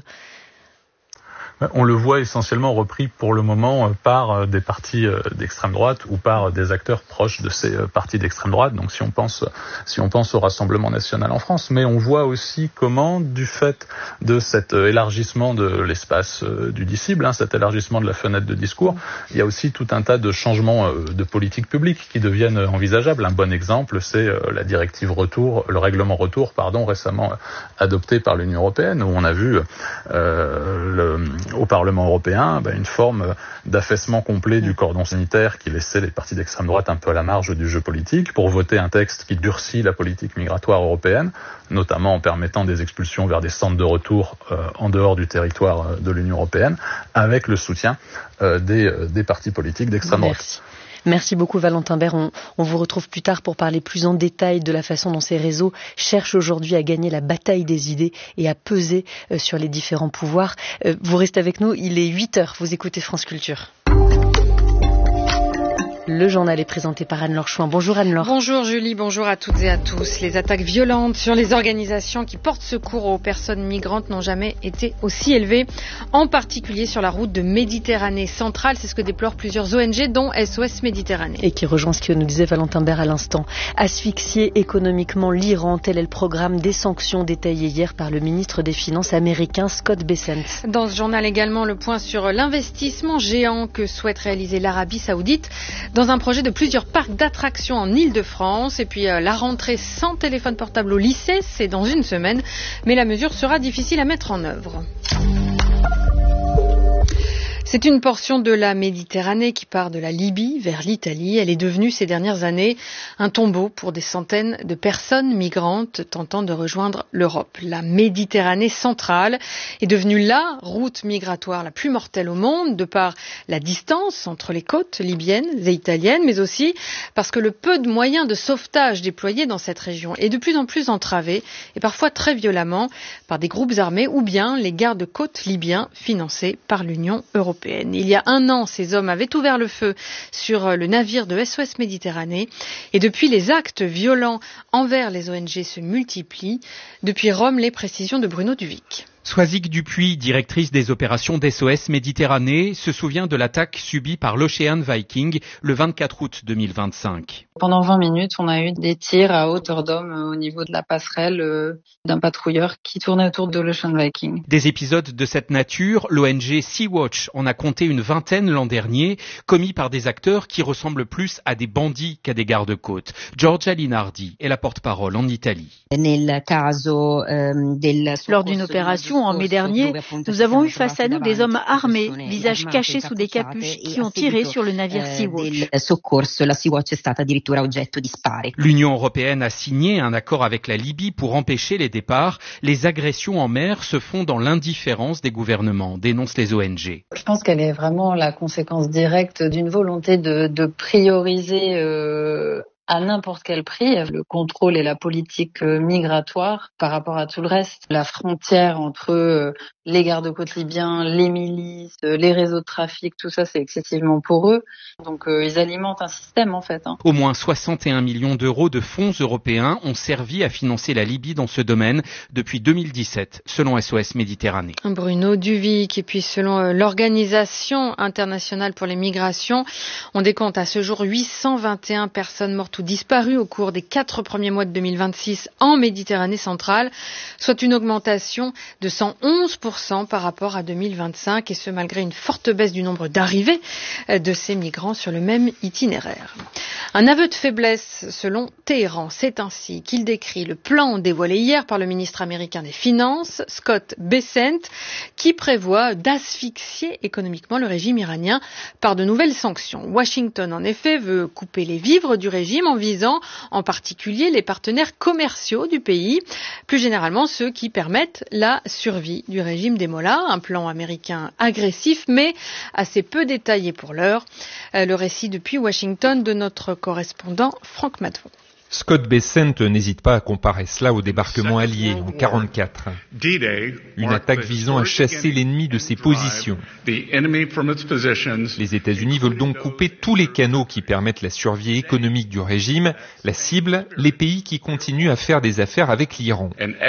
On le voit essentiellement repris pour le moment par des partis d'extrême droite ou par des acteurs proches de ces partis d'extrême droite. Donc si on pense, si on pense au Rassemblement national en France, mais on voit aussi comment, du fait de cet élargissement de l'espace du disciple, hein, cet élargissement de la fenêtre de discours, il y a aussi tout un tas de changements de politique publique qui deviennent envisageables. Un bon exemple, c'est la directive retour, le règlement retour, pardon, récemment adopté par l'Union européenne, où on a vu euh, le au Parlement européen, bah, une forme d'affaissement complet du cordon sanitaire qui laissait les partis d'extrême droite un peu à la marge du jeu politique pour voter un texte qui durcit la politique migratoire européenne, notamment en permettant des expulsions vers des centres de retour euh, en dehors du territoire de l'Union européenne, avec le soutien euh, des, des partis politiques d'extrême droite. Merci beaucoup Valentin Bert. On, on vous retrouve plus tard pour parler plus en détail de la façon dont ces réseaux cherchent aujourd'hui à gagner la bataille des idées et à peser euh, sur les différents pouvoirs. Euh, vous restez avec nous, il est huit heures, vous écoutez France Culture. Le journal est présenté par Anne-Laure Chouin. Bonjour Anne-Laure. Bonjour Julie, bonjour à toutes et à tous. Les attaques violentes sur les organisations qui portent secours aux personnes migrantes n'ont jamais été aussi élevées, en particulier sur la route de Méditerranée centrale. C'est ce que déplorent plusieurs O N G, dont S O S Méditerranée. Et qui rejoint ce que nous disait Valentin Bert à l'instant. Asphyxier économiquement l'Iran, tel est le programme des sanctions détaillé hier par le ministre des Finances américain Scott Bessent. Dans ce journal également, le point sur l'investissement géant que souhaite réaliser l'Arabie Saoudite dans un projet de plusieurs parcs d'attractions en Île-de-France. Et puis euh, la rentrée sans téléphone portable au lycée, c'est dans une semaine. Mais la mesure sera difficile à mettre en œuvre. C'est une portion de la Méditerranée qui part de la Libye vers l'Italie. Elle est devenue ces dernières années un tombeau pour des centaines de personnes migrantes tentant de rejoindre l'Europe. La Méditerranée centrale est devenue la route migratoire la plus mortelle au monde, de par la distance entre les côtes libyennes et italiennes, mais aussi parce que le peu de moyens de sauvetage déployés dans cette région est de plus en plus entravé, et parfois très violemment, par des groupes armés ou bien les gardes-côtes libyens financés par l'Union européenne. Il y a un an, ces hommes avaient ouvert le feu sur le navire de S O S Méditerranée et depuis, les actes violents envers les O N G se multiplient. Depuis Rome, les précisions de Bruno Duvic. Soisic Dupuis, directrice des opérations d'S O S Méditerranée, se souvient de l'attaque subie par l'Ocean Viking le vingt-quatre août deux mille vingt-cinq. Pendant vingt minutes, on a eu des tirs à hauteur d'homme au niveau de la passerelle euh, d'un patrouilleur qui tournait autour de l'Ocean Viking. Des épisodes de cette nature, l'O N G Sea-Watch en a compté une vingtaine l'an dernier, commis par des acteurs qui ressemblent plus à des bandits qu'à des gardes-côtes. Giorgia Linardi est la porte-parole en Italie. Lors d'une opération en mai dernier, nous avons eu face à nous des hommes armés, visages cachés sous des capuches, qui ont tiré sur le navire Sea-Watch. L'Union européenne a signé un accord avec la Libye pour empêcher les départs. Les agressions en mer se font dans l'indifférence des gouvernements, dénoncent les O N G. Je pense qu'elle est vraiment la conséquence directe d'une volonté de, de prioriser euh, à n'importe quel prix le contrôle et la politique migratoire par rapport à tout le reste. La frontière entre les gardes-côtes libyens, les milices, les réseaux de trafic, tout ça c'est excessivement poreux. Donc euh, ils alimentent un système en fait. Hein. Au moins soixante et un millions d'euros de fonds européens ont servi à financer la Libye dans ce domaine depuis deux mille dix-sept, selon S O S Méditerranée. Bruno Duvic, et puis selon euh, l'Organisation internationale pour les migrations, on décompte à ce jour huit cent vingt et un personnes mortes tout disparu au cours des quatre premiers mois de deux mille vingt-six en Méditerranée centrale, soit une augmentation de cent onze pour cent par rapport à deux mille vingt-cinq, et ce malgré une forte baisse du nombre d'arrivées de ces migrants sur le même itinéraire. Un aveu de faiblesse selon Téhéran, c'est ainsi qu'il décrit le plan dévoilé hier par le ministre américain des Finances, Scott Bessent, qui prévoit d'asphyxier économiquement le régime iranien par de nouvelles sanctions. Washington, en effet, veut couper les vivres du régime en visant en particulier les partenaires commerciaux du pays, plus généralement ceux qui permettent la survie du régime des mollahs. Un plan américain agressif, mais assez peu détaillé pour l'heure. Le récit depuis Washington de notre correspondant Franck Matvon. Scott Bessent n'hésite pas à comparer cela au débarquement allié en quarante-quatre. Une attaque visant à chasser l'ennemi de ses positions. Les États-Unis veulent donc couper tous les canaux qui permettent la survie économique du régime. La cible, les pays qui continuent à faire des affaires avec l'Iran.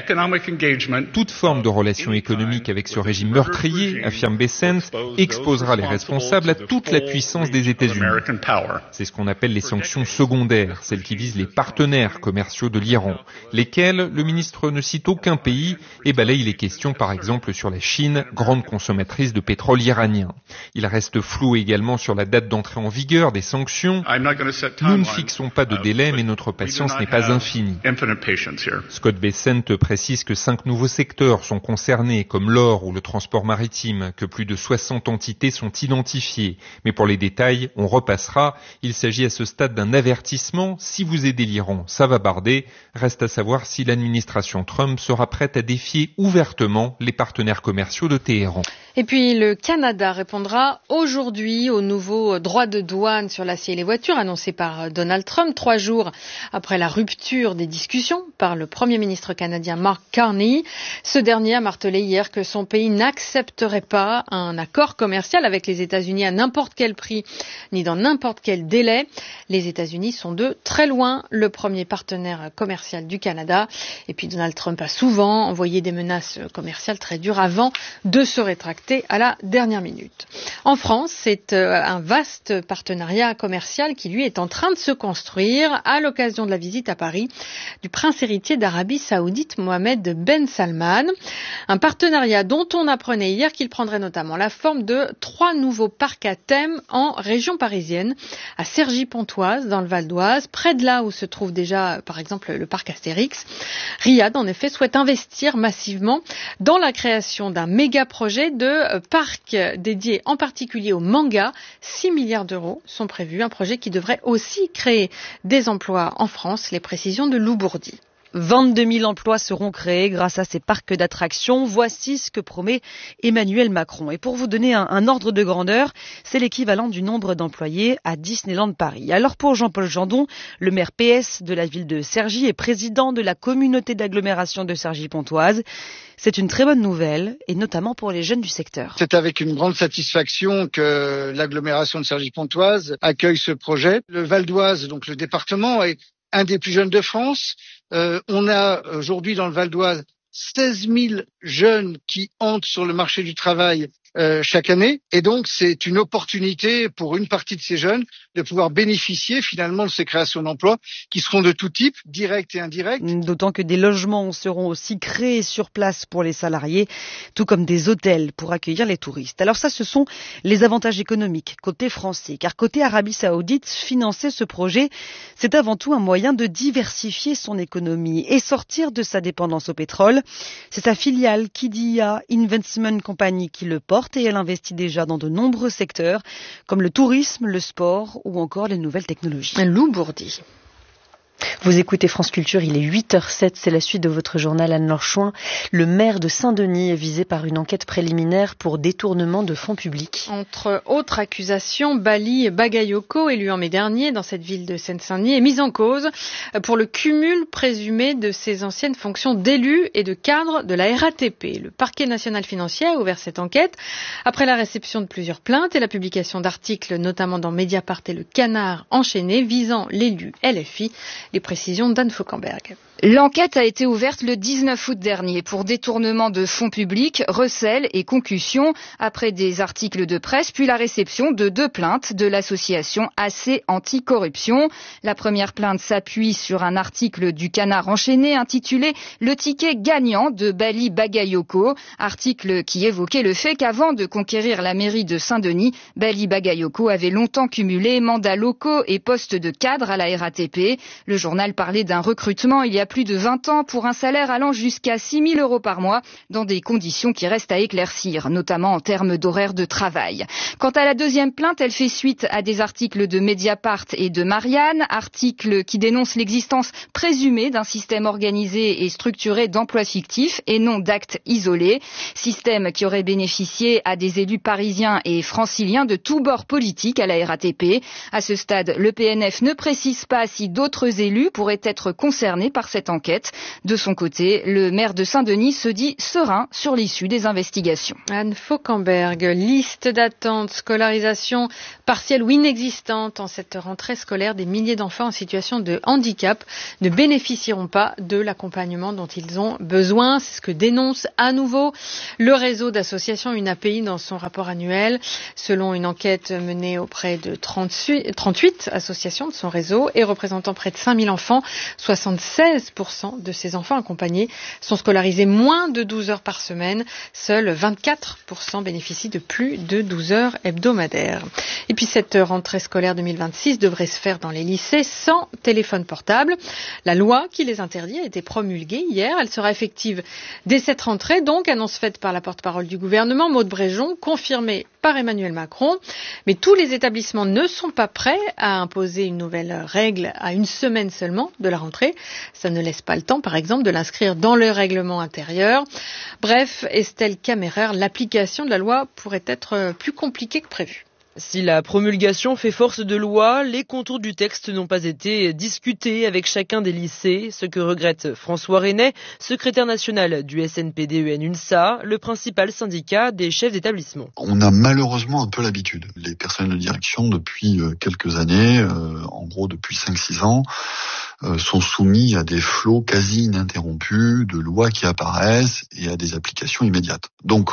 Toute forme de relation économique avec ce régime meurtrier, affirme Bessent, exposera les responsables à toute la puissance des États-Unis. C'est ce qu'on appelle les sanctions secondaires, celles qui visent les partenaires partenaires commerciaux de l'Iran, lesquels le ministre ne cite aucun pays et balaye les questions par exemple sur la Chine, grande consommatrice de pétrole iranien. Il reste flou également sur la date d'entrée en vigueur des sanctions. Nous ne fixons pas de délai, mais notre patience n'est pas infinie. Scott Bessent précise que cinq nouveaux secteurs sont concernés, comme l'or ou le transport maritime, que plus de soixante entités sont identifiées. Mais pour les détails, on repassera. Il s'agit à ce stade d'un avertissement. Si vous aidez l'Iran, ça va barder. Reste à savoir si l'administration Trump sera prête à défier ouvertement les partenaires commerciaux de Téhéran. Et puis le Canada répondra aujourd'hui aux nouveaux droits de douane sur l'acier et les voitures annoncés par Donald Trump, trois jours après la rupture des discussions par le Premier ministre canadien Mark Carney. Ce dernier a martelé hier que son pays n'accepterait pas un accord commercial avec les États-Unis à n'importe quel prix ni dans n'importe quel délai. Les États-Unis sont de très loin le premier partenaire commercial du Canada. Et puis Donald Trump a souvent envoyé des menaces commerciales très dures avant de se rétracter à la dernière minute. En France, c'est un vaste partenariat commercial qui, lui, est en train de se construire à l'occasion de la visite à Paris du prince héritier d'Arabie Saoudite, Mohamed Ben Salman. Un partenariat dont on apprenait hier qu'il prendrait notamment la forme de trois nouveaux parcs à thème en région parisienne, à Cergy-Pontoise, dans le Val d'Oise, près de là où se trouve déjà, par exemple, le parc Astérix. Riyad, en effet, souhaite investir massivement dans la création d'un méga projet de parc dédié en particulier au manga. six milliards d'euros sont prévus, un projet qui devrait aussi créer des emplois en France. Les précisions de Lou Bourdi. vingt-deux mille emplois seront créés grâce à ces parcs d'attractions. Voici ce que promet Emmanuel Macron. Et pour vous donner un, un ordre de grandeur, c'est l'équivalent du nombre d'employés à Disneyland Paris. Alors pour Jean-Paul Jandon, le maire P S de la ville de Cergy et président de la communauté d'agglomération de Cergy-Pontoise, c'est une très bonne nouvelle, et notamment pour les jeunes du secteur. C'est avec une grande satisfaction que l'agglomération de Cergy-Pontoise accueille ce projet. Le Val d'Oise, donc le département, est un des plus jeunes de France. Euh, on a aujourd'hui dans le Val d'Oise seize mille jeunes qui entrent sur le marché du travail euh, chaque année. Et donc, c'est une opportunité pour une partie de ces jeunes de pouvoir bénéficier finalement de ces créations d'emplois qui seront de tout type, directs et indirects. D'autant que des logements seront aussi créés sur place pour les salariés, tout comme des hôtels pour accueillir les touristes. Alors ça, ce sont les avantages économiques côté français. Car côté Arabie Saoudite, financer ce projet, c'est avant tout un moyen de diversifier son économie et sortir de sa dépendance au pétrole. C'est sa filiale Qiddiya Investment Company qui le porte et elle investit déjà dans de nombreux secteurs comme le tourisme, le sport ou encore les nouvelles technologies. Lou Bourdi. Vous écoutez France Culture, il est huit heures zéro sept, c'est la suite de votre journal Anne-Laure Chouin. Le maire de Saint-Denis est visé par une enquête préliminaire pour détournement de fonds publics. Entre autres accusations, Bali Bagayoko, élu en mai dernier dans cette ville de Seine-Saint-Denis, est mise en cause pour le cumul présumé de ses anciennes fonctions d'élu et de cadre de la R A T P. Le parquet national financier a ouvert cette enquête après la réception de plusieurs plaintes et la publication d'articles, notamment dans Mediapart et le Canard enchaîné, visant l'élu L F I. Les précisions d'Anne Fauquemberg. L'enquête a été ouverte le dix-neuf août dernier pour détournement de fonds publics, recel et concussion après des articles de presse puis la réception de deux plaintes de l'association A C Anticorruption. La première plainte s'appuie sur un article du Canard enchaîné intitulé « Le ticket gagnant de Bali Bagayoko », article qui évoquait le fait qu'avant de conquérir la mairie de Saint-Denis, Bali Bagayoko avait longtemps cumulé mandats locaux et postes de cadre à la R A T P. Le journal parlait d'un recrutement il y a plus de vingt ans pour un salaire allant jusqu'à six mille euros par mois dans des conditions qui restent à éclaircir, notamment en termes d'horaire de travail. Quant à la deuxième plainte, elle fait suite à des articles de Mediapart et de Marianne, articles qui dénoncent l'existence présumée d'un système organisé et structuré d'emplois fictifs et non d'actes isolés, système qui aurait bénéficié à des élus parisiens et franciliens de tous bords politiques à la R A T P. À ce stade, le P N F ne précise pas si d'autres élus pourraient être concernés par cette enquête. De son côté, le maire de Saint-Denis se dit serein sur l'issue des investigations. Anne Fauquemberg, liste d'attente, scolarisation partielle ou inexistante en cette rentrée scolaire. Des milliers d'enfants en situation de handicap ne bénéficieront pas de l'accompagnement dont ils ont besoin. C'est ce que dénonce à nouveau le réseau d'associations U N A P I dans son rapport annuel. Selon une enquête menée auprès de trente-huit associations de son réseau et représentant près de cinq mille enfants, soixante-seize pour cent de ces enfants accompagnés sont scolarisés moins de douze heures par semaine. Seuls vingt-quatre pour cent bénéficient de plus de douze heures hebdomadaires. Et puis cette rentrée scolaire deux mille vingt-six devrait se faire dans les lycées sans téléphone portable. La loi qui les interdit a été promulguée hier. Elle sera effective dès cette rentrée, donc annonce faite par la porte-parole du gouvernement, Maud Bréjon, confirmée par Emmanuel Macron. Mais tous les établissements ne sont pas prêts à imposer une nouvelle règle à une semaine seulement de la rentrée. Ça ne laisse pas le temps, par exemple, de l'inscrire dans le règlement intérieur. Bref, Estelle Kammerer, l'application de la loi pourrait être plus compliquée que prévu. Si la promulgation fait force de loi, les contours du texte n'ont pas été discutés avec chacun des lycées, ce que regrette François Reynet, secrétaire national du S N P D E N U N S A, le principal syndicat des chefs d'établissement. On a malheureusement un peu l'habitude. Les personnels de direction, depuis quelques années, euh, en gros depuis cinq six ans, euh, sont soumis à des flots quasi ininterrompus de lois qui apparaissent et à des applications immédiates. Donc,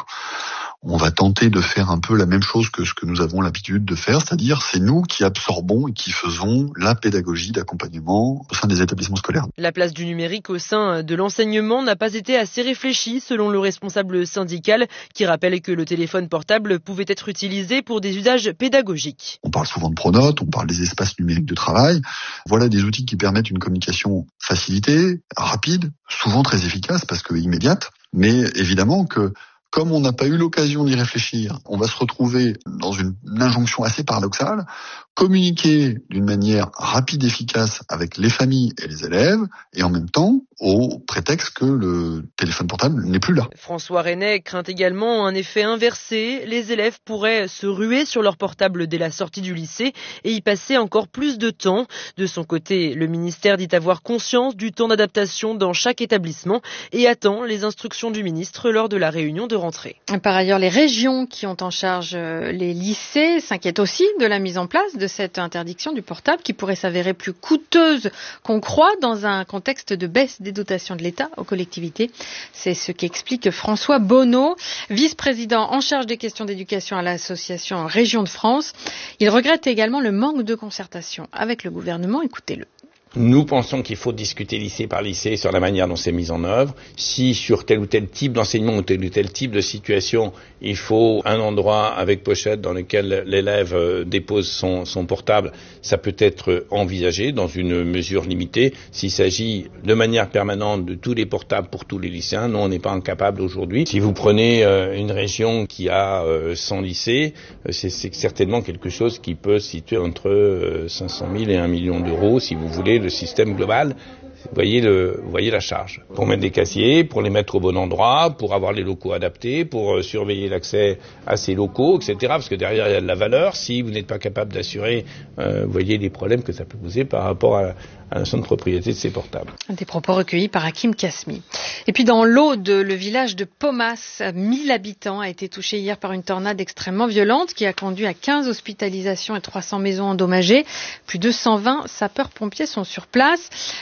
on va tenter de faire un peu la même chose que ce que nous avons l'habitude de faire, c'est-à-dire c'est nous qui absorbons et qui faisons la pédagogie d'accompagnement au sein des établissements scolaires. La place du numérique au sein de l'enseignement n'a pas été assez réfléchie selon le responsable syndical qui rappelle que le téléphone portable pouvait être utilisé pour des usages pédagogiques. On parle souvent de pronotes, on parle des espaces numériques de travail. Voilà des outils qui permettent une communication facilitée, rapide, souvent très efficace parce que immédiate, mais évidemment que comme on n'a pas eu l'occasion d'y réfléchir, on va se retrouver dans une injonction assez paradoxale, communiquer d'une manière rapide et efficace avec les familles et les élèves, et en même temps, au prétexte que le téléphone portable n'est plus là. François Reynet craint également un effet inversé. Les élèves pourraient se ruer sur leur portable dès la sortie du lycée et y passer encore plus de temps. De son côté, le ministère dit avoir conscience du temps d'adaptation dans chaque établissement et attend les instructions du ministre lors de la réunion de rentrée. Par ailleurs, les régions qui ont en charge les lycées s'inquiètent aussi de la mise en place de cette interdiction du portable qui pourrait s'avérer plus coûteuse qu'on croit dans un contexte de baisse des dotations de l'État aux collectivités. C'est ce qu'explique François Bonneau, vice-président en charge des questions d'éducation à l'association Régions de France. Il regrette également le manque de concertation avec le gouvernement. Écoutez-le. Nous pensons qu'il faut discuter lycée par lycée sur la manière dont c'est mis en œuvre. Si sur tel ou tel type d'enseignement ou tel ou tel type de situation, il faut un endroit avec pochette dans lequel l'élève dépose son, son portable, ça peut être envisagé dans une mesure limitée. S'il s'agit de manière permanente de tous les portables pour tous les lycéens, nous on n'est pas incapable aujourd'hui. Si vous prenez euh, une région qui a euh, cent lycées, euh, c'est, c'est certainement quelque chose qui peut se situer entre euh, cinq cent mille et un million d'euros, si vous voulez, le système global. Vous voyez, le, vous voyez la charge. Pour mettre des casiers, pour les mettre au bon endroit, pour avoir les locaux adaptés, pour euh, surveiller l'accès à ces locaux, et cetera. Parce que derrière, il y a de la valeur. Si vous n'êtes pas capable d'assurer, euh, vous voyez les problèmes que ça peut poser par rapport à, à la notion de propriété de ces portables. Des propos recueillis par Hakim Kasmi. Et puis dans l'Aude, le village de Pomas, mille habitants, a été touché hier par une tornade extrêmement violente qui a conduit à quinze hospitalisations et trois cents maisons endommagées. Plus de cent vingt sapeurs-pompiers sont sur place. Le sud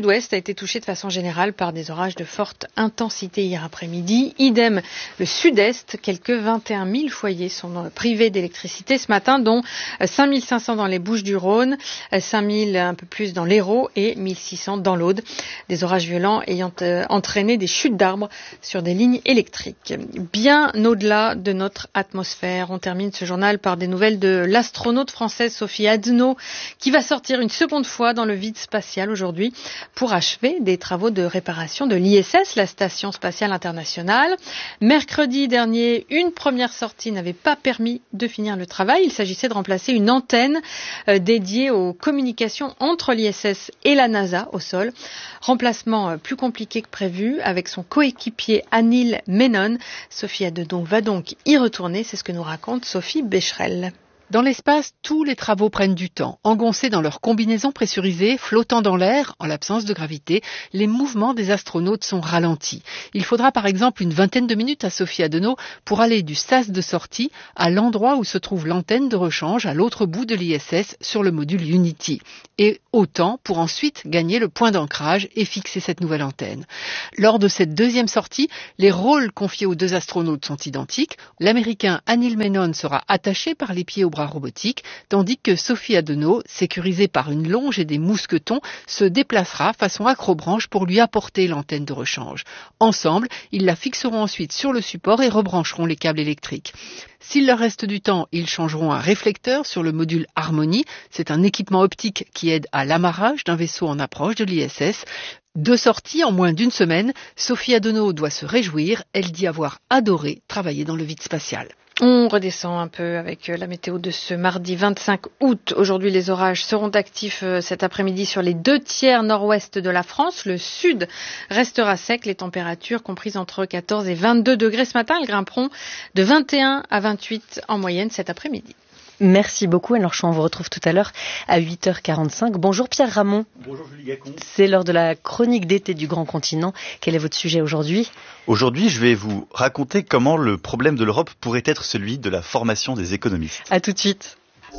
sud-ouest a été touché de façon générale par des orages de forte intensité hier après-midi. Idem le sud-est, quelques vingt et un mille foyers sont privés d'électricité ce matin, dont cinq mille cinq cents dans les Bouches-du-Rhône, cinq mille un peu plus dans l'Hérault et mille six cents dans l'Aude. Des orages violents ayant euh, entraîné des chutes d'arbres sur des lignes électriques. Bien au-delà de notre atmosphère, on termine ce journal par des nouvelles de l'astronaute française Sophie Adenau, qui va sortir une seconde fois dans le vide spatial aujourd'hui pour achever des travaux de réparation de l'I S S, la Station spatiale internationale. Mercredi dernier, une première sortie n'avait pas permis de finir le travail. Il s'agissait de remplacer une antenne euh, dédiée aux communications entre l'I S S et la NASA au sol. Remplacement euh, plus compliqué que prévu avec son coéquipier Anil Menon. Sophie Adenau va donc y retourner, c'est ce que nous raconte Sophie Becherel. Dans l'espace, tous les travaux prennent du temps. Engoncés dans leur combinaison pressurisée, flottant dans l'air, en l'absence de gravité, les mouvements des astronautes sont ralentis. Il faudra par exemple une vingtaine de minutes à Sophie Adenau pour aller du sas de sortie à l'endroit où se trouve l'antenne de rechange à l'autre bout de l'I S S sur le module Unity. Et autant pour ensuite gagner le point d'ancrage et fixer cette nouvelle antenne. Lors de cette deuxième sortie, les rôles confiés aux deux astronautes sont identiques. L'Américain Anil Menon sera attaché par les pieds au bras robotique, tandis que Sophie Adenau, sécurisée par une longe et des mousquetons, se déplacera façon acrobranche pour lui apporter l'antenne de rechange. Ensemble, ils la fixeront ensuite sur le support et rebrancheront les câbles électriques. S'il leur reste du temps, ils changeront un réflecteur sur le module Harmony. C'est un équipement optique qui aide à l'amarrage d'un vaisseau en approche de l'I S S. Deux sorties en moins d'une semaine, Sophie Adenau doit se réjouir. Elle dit avoir adoré travailler dans le vide spatial. On redescend un peu avec la météo de ce mardi vingt-cinq août. Aujourd'hui, les orages seront actifs cet après-midi sur les deux tiers nord-ouest de la France. Le sud restera sec. Les températures comprises entre quatorze et vingt-deux degrés ce matin. Elles grimperont de vingt et un à vingt-huit en moyenne cet après-midi. Merci beaucoup. Alors, on vous retrouve tout à l'heure à huit heures quarante-cinq. Bonjour Pierre Ramon. Bonjour Julie Gacon. C'est l'heure de la chronique d'été du Grand Continent. Quel est votre sujet aujourd'hui ? Aujourd'hui, je vais vous raconter comment le problème de l'Europe pourrait être celui de la formation des économistes. À tout de suite.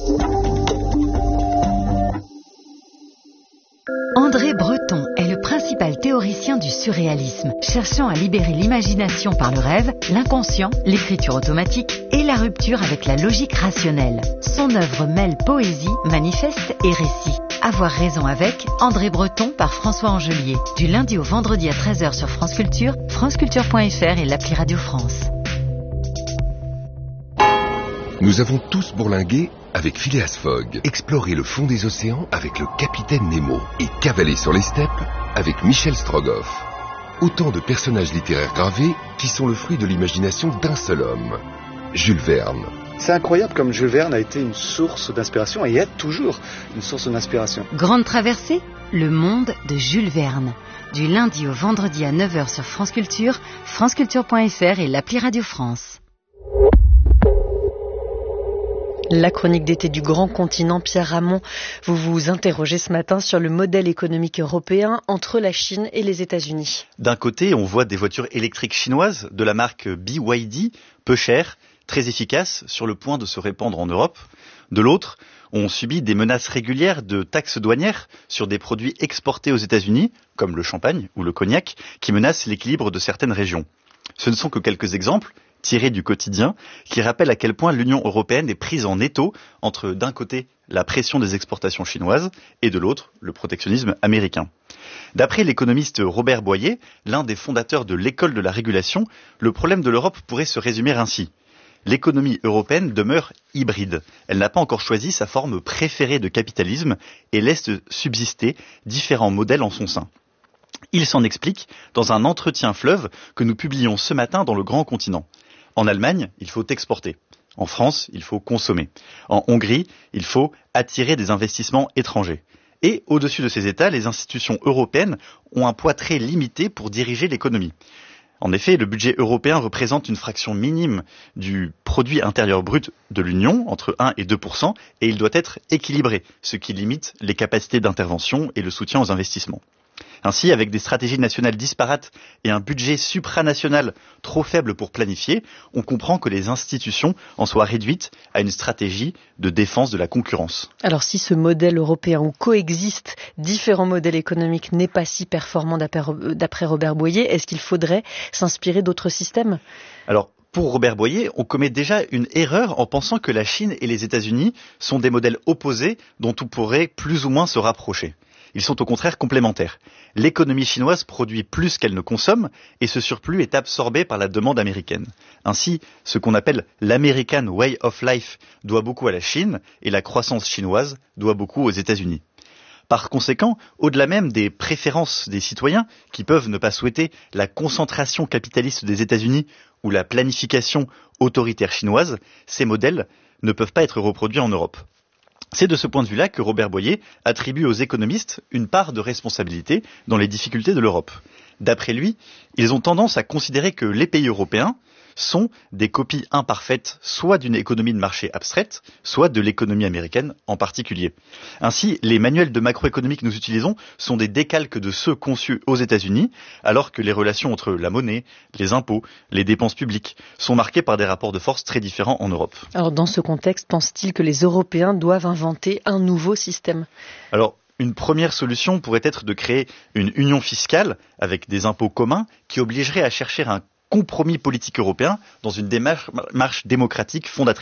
André Breton est le principal théoricien du surréalisme, cherchant à libérer l'imagination par le rêve, l'inconscient, l'écriture automatique et la rupture avec la logique rationnelle. Son œuvre mêle poésie, manifeste et récit. Avoir raison avec André Breton par François Angelier. Du lundi au vendredi à treize heures sur France Culture, franceculture point f r et l'appli Radio France. Nous avons tous bourlingué avec Phileas Fogg, explorer le fond des océans avec le capitaine Nemo et cavaler sur les steppes avec Michel Strogoff. Autant de personnages littéraires gravés qui sont le fruit de l'imagination d'un seul homme, Jules Verne. C'est incroyable comme Jules Verne a été une source d'inspiration et est toujours une source d'inspiration. Grande traversée, le monde de Jules Verne. Du lundi au vendredi à neuf heures sur France Culture, franceculture point f r et l'appli Radio France. La chronique d'été du Grand Continent, Pierre Ramon, vous vous interrogez ce matin sur le modèle économique européen entre la Chine et les États-Unis. D'un côté, on voit des voitures électriques chinoises de la marque B Y D, peu chères, très efficaces, sur le point de se répandre en Europe. De l'autre, on subit des menaces régulières de taxes douanières sur des produits exportés aux États-Unis, comme le champagne ou le cognac, qui menacent l'équilibre de certaines régions. Ce ne sont que quelques exemples tiré du quotidien, qui rappelle à quel point l'Union européenne est prise en étau entre, d'un côté, la pression des exportations chinoises et de l'autre, le protectionnisme américain. D'après l'économiste Robert Boyer, l'un des fondateurs de l'école de la régulation, le problème de l'Europe pourrait se résumer ainsi. L'économie européenne demeure hybride. Elle n'a pas encore choisi sa forme préférée de capitalisme et laisse subsister différents modèles en son sein. Il s'en explique dans un entretien fleuve que nous publions ce matin dans le Grand Continent. En Allemagne, il faut exporter. En France, il faut consommer. En Hongrie, il faut attirer des investissements étrangers. Et au-dessus de ces États, les institutions européennes ont un poids très limité pour diriger l'économie. En effet, le budget européen représente une fraction minime du produit intérieur brut de l'Union, entre un et deux pour cent, et il doit être équilibré, ce qui limite les capacités d'intervention et le soutien aux investissements. Ainsi, avec des stratégies nationales disparates et un budget supranational trop faible pour planifier, on comprend que les institutions en soient réduites à une stratégie de défense de la concurrence. Alors si ce modèle européen où coexistent différents modèles économiques n'est pas si performant d'après Robert Boyer, est-ce qu'il faudrait s'inspirer d'autres systèmes ? Alors, pour Robert Boyer, on commet déjà une erreur en pensant que la Chine et les États-Unis sont des modèles opposés dont on pourrait plus ou moins se rapprocher. Ils sont au contraire complémentaires. L'économie chinoise produit plus qu'elle ne consomme et ce surplus est absorbé par la demande américaine. Ainsi, ce qu'on appelle l'American Way of Life doit beaucoup à la Chine et la croissance chinoise doit beaucoup aux États-Unis. Par conséquent, au-delà même des préférences des citoyens qui peuvent ne pas souhaiter la concentration capitaliste des États-Unis ou la planification autoritaire chinoise, ces modèles ne peuvent pas être reproduits en Europe. C'est de ce point de vue-là que Robert Boyer attribue aux économistes une part de responsabilité dans les difficultés de l'Europe. D'après lui, ils ont tendance à considérer que les pays européens sont des copies imparfaites soit d'une économie de marché abstraite, soit de l'économie américaine en particulier. Ainsi, les manuels de macroéconomie que nous utilisons sont des décalques de ceux conçus aux États-Unis, alors que les relations entre la monnaie, les impôts, les dépenses publiques sont marquées par des rapports de force très différents en Europe. Alors dans ce contexte, pense-t-il que les Européens doivent inventer un nouveau système ? Alors, une première solution pourrait être de créer une union fiscale avec des impôts communs qui obligerait à chercher un compromis politique européen dans une démarche démocratique fondatrice.